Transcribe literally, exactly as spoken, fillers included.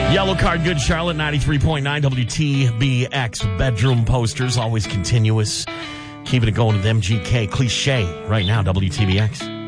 Yellow Card, Good Charlotte, ninety-three point nine W T B X. Bedroom posters, always continuous. Keeping it going with M G K. Cliche right now, W T B X.